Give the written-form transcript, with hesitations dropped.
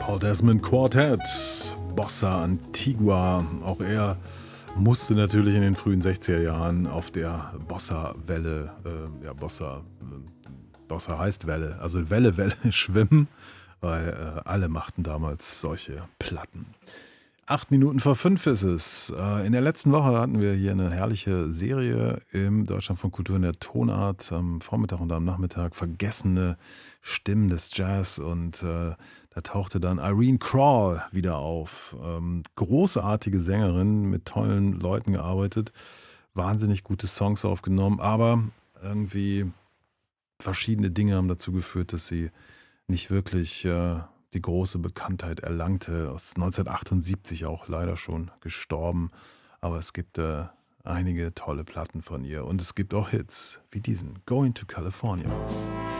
Paul Desmond Quartet, Bossa Antigua. Auch er musste natürlich in den frühen 60er Jahren auf der Bossa-Welle, Bossa heißt Welle, also Welle schwimmen, weil alle machten damals solche Platten. 8 Minuten vor 5 ist es. In der letzten Woche hatten wir hier eine herrliche Serie im Deutschlandfunk Kultur in der Tonart. Am Vormittag und am Nachmittag vergessene Stimmen des Jazz. Und da tauchte dann Irene Crawl wieder auf. Großartige Sängerin, mit tollen Leuten gearbeitet. Wahnsinnig gute Songs aufgenommen. Aber irgendwie verschiedene Dinge haben dazu geführt, dass sie nicht wirklich die große Bekanntheit erlangte. Aus 1978 auch leider schon gestorben. Aber es gibt einige tolle Platten von ihr. Und es gibt auch Hits wie diesen Going to California.